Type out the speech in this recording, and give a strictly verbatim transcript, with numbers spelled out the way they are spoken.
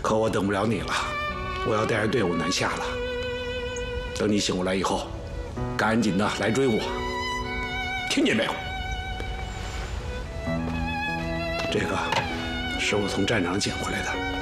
可我等不了你了，我要带着队伍南下了。等你醒过来以后，赶紧的来追我，听见没有？这个是我从战场捡回来的。